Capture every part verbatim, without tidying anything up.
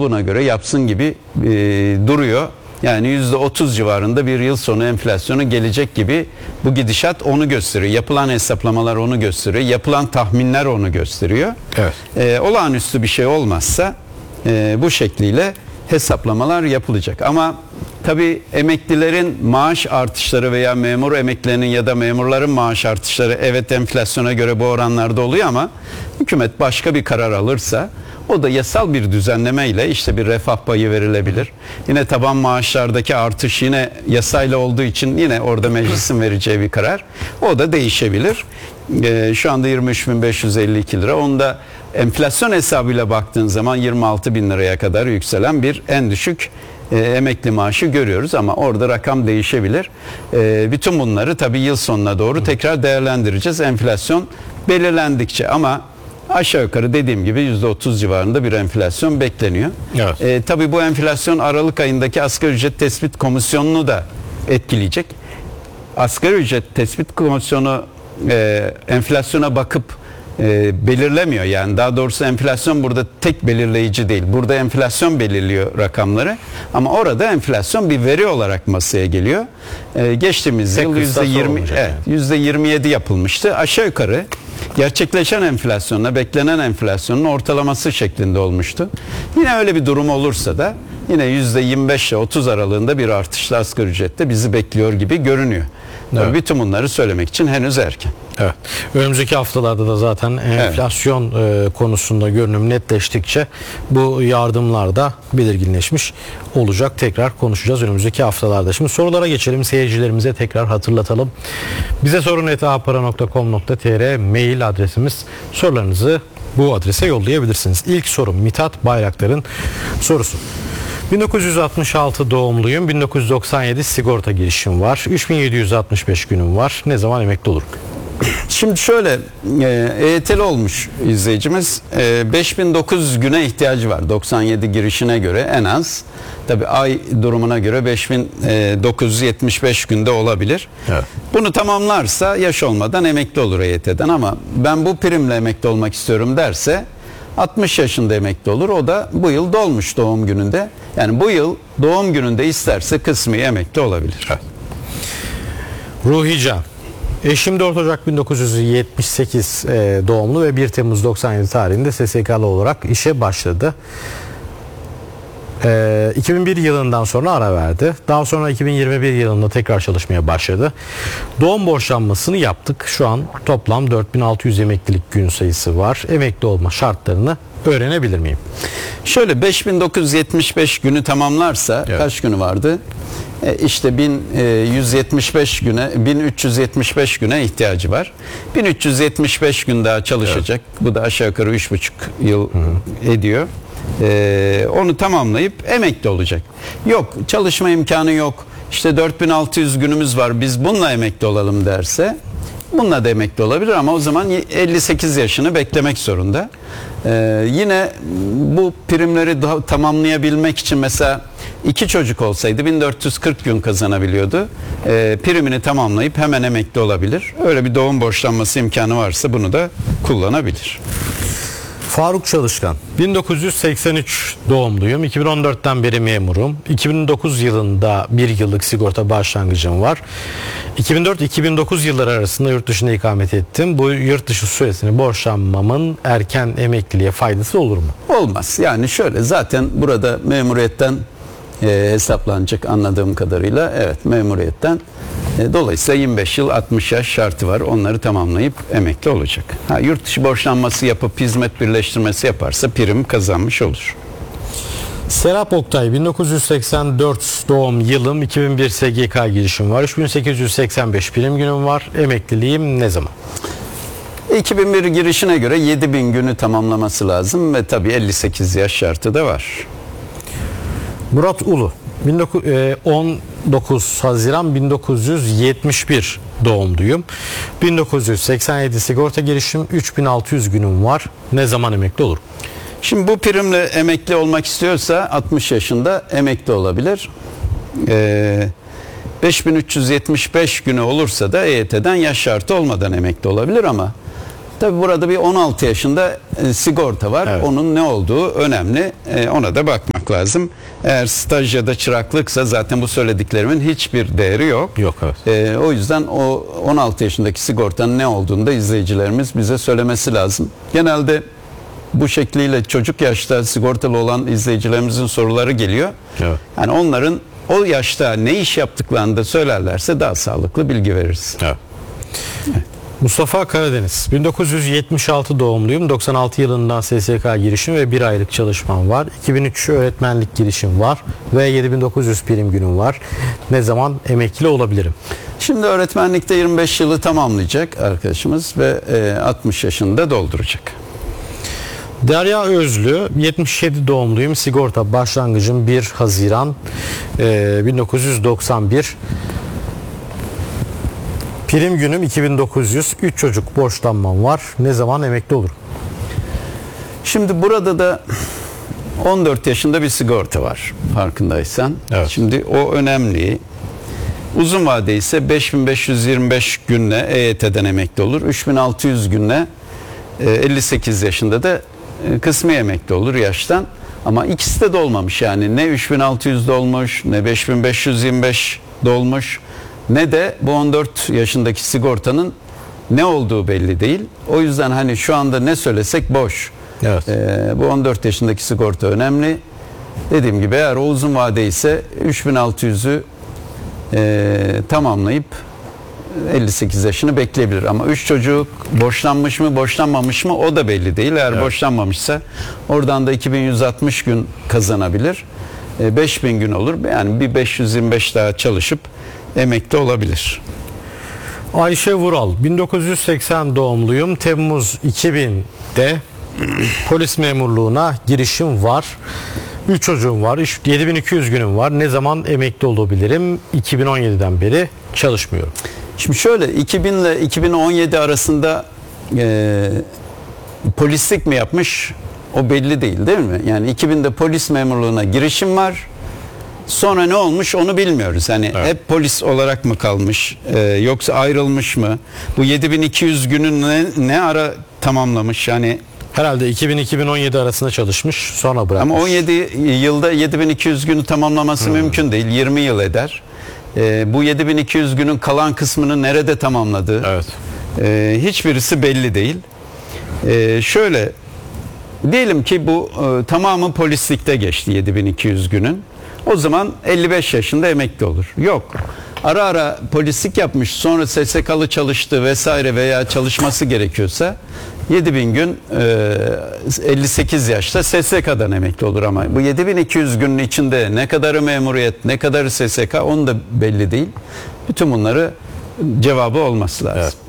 buna göre yapsın gibi e, duruyor. Yani yüzde otuz civarında bir yıl sonu enflasyonu gelecek gibi bu gidişat onu gösteriyor. Yapılan hesaplamalar onu gösteriyor. Yapılan tahminler onu gösteriyor. Evet. E, olağanüstü bir şey olmazsa e, bu şekliyle hesaplamalar yapılacak. Ama tabii emeklilerin maaş artışları veya memur emeklilerinin ya da memurların maaş artışları evet enflasyona göre bu oranlarda oluyor ama hükümet başka bir karar alırsa o da yasal bir düzenleme ile işte bir refah payı verilebilir. Yine taban maaşlardaki artış yine yasayla olduğu için yine orada meclisin vereceği bir karar. O da değişebilir. Ee, şu anda yirmi üç bin beş yüz elli iki lira. Onda enflasyon hesabıyla baktığın zaman yirmi altı bin liraya kadar yükselen bir en düşük e, emekli maaşı görüyoruz ama orada rakam değişebilir. E, bütün bunları tabii yıl sonuna doğru tekrar değerlendireceğiz. Enflasyon belirlendikçe ama aşağı yukarı dediğim gibi yüzde otuz civarında bir enflasyon bekleniyor. Evet. E, tabii bu enflasyon Aralık ayındaki asgari ücret tespit komisyonunu da etkileyecek. Asgari ücret tespit komisyonu e, enflasyona bakıp e, belirlemiyor. Yani daha doğrusu enflasyon burada tek belirleyici değil. Burada enflasyon belirliyor rakamları. Ama orada enflasyon bir veri olarak masaya geliyor. E, geçtiğimiz tek yıl yüzde yirmi, evet, yani. yüzde yirmi yedi yapılmıştı. Aşağı yukarı gerçekleşen enflasyonla beklenen enflasyonun ortalaması şeklinde olmuştu. Yine öyle bir durum olursa da yine yüzde yirmi beş ile otuz aralığında bir artışla asgari ücrette bizi bekliyor gibi görünüyor. Evet. Bütün bunları söylemek için henüz erken. Evet. Önümüzdeki haftalarda da zaten enflasyon evet. konusunda görünüm netleştikçe bu yardımlar da belirginleşmiş olacak. Tekrar konuşacağız önümüzdeki haftalarda. Şimdi sorulara geçelim. Seyircilerimize tekrar hatırlatalım. Bize sorun et a para nokta com nokta t r mail adresimiz. Sorularınızı bu adrese yollayabilirsiniz. İlk sorum Mithat Bayraktar'ın sorusu. bin dokuz yüz altmış altı doğumluyum. bin dokuz yüz doksan yedi sigorta girişim var. üç bin yedi yüz altmış beş günüm var. Ne zaman emekli olurum? Şimdi şöyle E Y T'li olmuş izleyicimiz. E, beş bin dokuz yüz güne ihtiyacı var. doksan yedi girişine göre en az. Tabii ay durumuna göre beş bin dokuz yüz yetmiş beş günde olabilir. Evet. Bunu tamamlarsa yaş olmadan emekli olur E Y T'den ama ben bu primle emekli olmak istiyorum derse altmış yaşında emekli olur. O da bu yıl dolmuş doğum gününde. Yani bu yıl doğum gününde isterse kısmi emekli olabilir. Evet. Ruhican. Eşim dört Ocak bin dokuz yüz yetmiş sekiz e, doğumlu ve bir Temmuz doksan yedi tarihinde S S K'lı olarak işe başladı. E, iki bin bir yılından sonra ara verdi. Daha sonra iki bin yirmi bir yılında tekrar çalışmaya başladı. Doğum borçlanmasını yaptık. Şu an toplam dört bin altı yüz emeklilik gün sayısı var. Emekli olma şartlarını öğrenebilir miyim? Şöyle beş bin dokuz yüz yetmiş beş günü tamamlarsa evet. Kaç günü vardı? E işte bin yüz yetmiş beş güne, bin üç yüz yetmiş beş güne ihtiyacı var. bin üç yüz yetmiş beş gün daha çalışacak. Evet. Bu da aşağı yukarı üç buçuk yıl Hı-hı. ediyor. Ee, onu tamamlayıp emekli olacak. Yok, çalışma imkanı yok. İşte dört bin altı yüz günümüz var. Biz bununla emekli olalım derse bununla da emekli olabilir ama o zaman elli sekiz yaşını beklemek zorunda. Ee, yine bu primleri daha tamamlayabilmek için mesela iki çocuk olsaydı bin dört yüz kırk gün kazanabiliyordu. Ee, primini tamamlayıp hemen emekli olabilir. Öyle bir doğum borçlanması imkanı varsa bunu da kullanabilir. Faruk Çalışkan. bin dokuz yüz seksen üç doğumluyum. iki bin on dörtten beri memurum. iki bin dokuz yılında bir yıllık sigorta başlangıcım var. iki bin dört iki bin dokuz yılları arasında yurt dışında ikamet ettim. Bu yurt dışı süresini borçlanmamın erken emekliliğe faydası olur mu? Olmaz. Yani şöyle zaten burada memuriyetten e, hesaplanacak anladığım kadarıyla. Evet, memuriyetten. E, dolayısıyla yirmi beş yıl altmış yaş şartı var. Onları tamamlayıp emekli olacak. Ha, yurt dışı borçlanması yapıp hizmet birleştirmesi yaparsa prim kazanmış olur. Serap Oktay, bin dokuz yüz seksen dört doğum yılım, iki bin bir S G K girişim var. üç bin sekiz yüz seksen beş prim günüm var. Emekliliğim ne zaman? iki bin bir girişine göre yedi bin günü tamamlaması lazım ve tabii elli sekiz yaş şartı da var. Murat Ulu, on dokuz Haziran bin dokuz yüz yetmiş bir doğumluyum. bin dokuz yüz seksen yedi sigorta girişim, üç bin altı yüz günüm var. Ne zaman emekli olur? Şimdi bu primle emekli olmak istiyorsa altmış yaşında emekli olabilir. Ee, beş bin üç yüz yetmiş beş günü olursa da E Y T'den yaş şartı olmadan emekli olabilir ama tabi burada bir on altı yaşında e, sigorta var. Evet. Onun ne olduğu önemli. E, ona da bakmak yapmak lazım. Eğer staj ya da çıraklıksa zaten bu söylediklerimin hiçbir değeri yok. Yok, evet. Ee, o yüzden o on altı yaşındaki sigortanın ne olduğunu da izleyicilerimiz bize söylemesi lazım. Genelde bu şekliyle çocuk yaşta sigortalı olan izleyicilerimizin soruları geliyor. Evet. Yani onların o yaşta ne iş yaptıklarını da söylerlerse daha sağlıklı bilgi veririz. Evet. Mustafa Karadeniz, bin dokuz yüz yetmiş altı doğumluyum. doksan altı yılından S S K girişim ve bir aylık çalışmam var. iki bin üç öğretmenlik girişim var ve yedi bin dokuz yüz prim günüm var. Ne zaman emekli olabilirim? Şimdi öğretmenlikte yirmi beş yılı tamamlayacak arkadaşımız ve altmış yaşında dolduracak. Derya Özlü, yetmiş yedi doğumluyum. Sigorta başlangıcım bir Haziran bin dokuz yüz doksan bir. Prim günüm iki bin dokuz yüz. üç çocuk borçlanmam var. Ne zaman emekli olurum? Şimdi burada da on dört yaşında bir sigorta var farkındaysan. Evet. Şimdi o önemli. Uzun vade ise beş bin beş yüz yirmi beş günle E Y T'den emekli olur. üç bin altı yüz günle elli sekiz yaşında da kısmi emekli olur yaştan. Ama ikisi de dolmamış yani. Ne üç bin altı yüz dolmuş, ne beş bin beş yüz yirmi beş dolmuş, ne de bu on dört yaşındaki sigortanın ne olduğu belli değil. O yüzden hani şu anda ne söylesek boş. Evet. Ee, bu on dört yaşındaki sigorta önemli. Dediğim gibi eğer o uzun vade ise üç bin altı yüzü e, tamamlayıp elli sekiz yaşını bekleyebilir. Ama üç çocuk borçlanmış mı borçlanmamış mı o da belli değil. Eğer evet. borçlanmamışsa oradan da iki bin yüz altmış gün kazanabilir. E, beş bin gün olur. Yani bir beş yüz yirmi beş daha çalışıp emekli olabilir. Ayşe Vural, bin dokuz yüz seksen doğumluyum. Temmuz iki binde polis memurluğuna girişim var. üç çocuğum var. yedi bin iki yüz günüm var. Ne zaman emekli olabilirim? iki bin on yediden beri çalışmıyorum. Şimdi şöyle iki bin ile iki bin on yedi arasında e, polislik mi yapmış o belli değil değil mi? Yani iki binde polis memurluğuna girişim var. Sonra ne olmuş onu bilmiyoruz. Hani evet. hep polis olarak mı kalmış e, yoksa ayrılmış mı? Bu yedi bin iki yüz günün ne, ne ara tamamlamış yani? Herhalde iki bin iki bin on yedi arasında çalışmış sonra bırakmış. Ama on yedi yılda yedi bin iki yüz günü tamamlaması hmm. mümkün değil. yirmi yıl eder. E, bu yedi bin iki yüz günün kalan kısmını nerede tamamladı? Evet. E, hiçbirisi belli değil. E, şöyle diyelim ki bu e, tamamı polislikte geçti yedi bin iki yüz günün. O zaman elli beş yaşında emekli olur. Yok. Ara ara polislik yapmış sonra S S K'lı çalıştı vesaire veya çalışması gerekiyorsa yedi bin gün elli sekiz yaşta S S K'dan emekli olur ama bu yedi bin iki yüz günün içinde ne kadarı memuriyet ne kadarı S S K onu da belli değil. Bütün bunları cevabı olması lazım. Evet.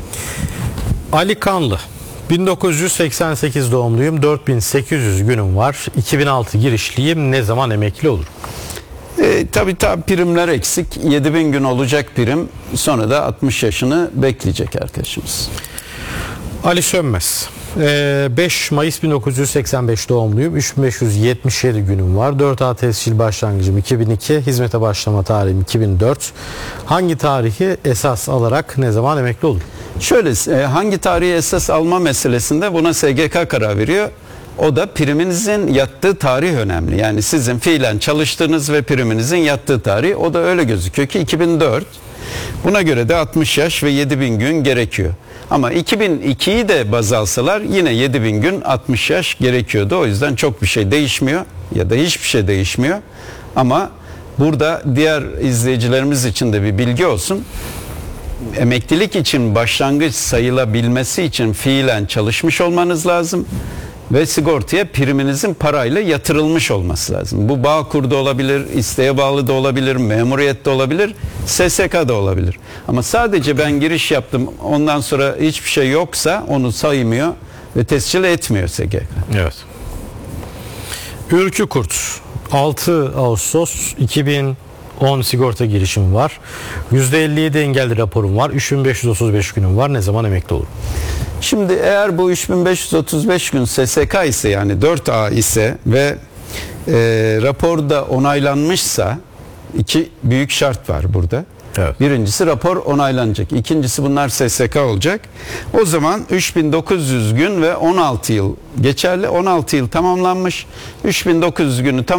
Ali Kanlı, bin dokuz yüz seksen sekiz doğumluyum. dört bin sekiz yüz günüm var. iki bin altı girişliyim. Ne zaman emekli olurum? E, tabii tabii primler eksik. yedi bin gün olacak prim. Sonra da altmış yaşını bekleyecek arkadaşımız. Ali Sönmez. beş Mayıs bin dokuz yüz seksen beş doğumluyum. üç bin beş yüz yetmiş yedi günüm var. dört A tescil başlangıcım iki bin iki. Hizmete başlama tarihim iki bin dört. Hangi tarihi esas alarak ne zaman emekli olurum? Şöyle hangi tarihi esas alma meselesinde buna S G K karar veriyor. O da priminizin yattığı tarih önemli. Yani sizin fiilen çalıştığınız ve priminizin yattığı tarih o da öyle gözüküyor ki iki bin dört. Buna göre de altmış yaş ve yedi bin gün gerekiyor. Ama iki bin ikiyi de baz alsalar yine yedi bin gün altmış yaş gerekiyordu. O yüzden çok bir şey değişmiyor ya da hiçbir şey değişmiyor. Ama burada diğer izleyicilerimiz için de bir bilgi olsun. Emeklilik için başlangıç sayılabilmesi için fiilen çalışmış olmanız lazım. Ve sigortaya priminizin parayla yatırılmış olması lazım. Bu Bağkur'da olabilir, isteğe bağlı da olabilir, memuriyette olabilir, S S K'da olabilir. Ama sadece ben giriş yaptım ondan sonra hiçbir şey yoksa onu saymıyor ve tescil etmiyor S G K. Evet. Ülkü Kurt, altı Ağustos iki bin on sigorta girişim var. yüzde elli yedi engelli raporum var. üç bin beş yüz otuz beş günüm var. Ne zaman emekli olurum? Şimdi eğer bu üç bin beş yüz otuz beş gün S S K ise yani dört A ise ve e, raporda onaylanmışsa iki büyük şart var burada. Evet. Birincisi rapor onaylanacak. İkincisi bunlar S S K olacak. O zaman üç bin dokuz yüz gün ve on altı yıl geçerli. on altı yıl tamamlanmış. üç bin dokuz yüz günü tam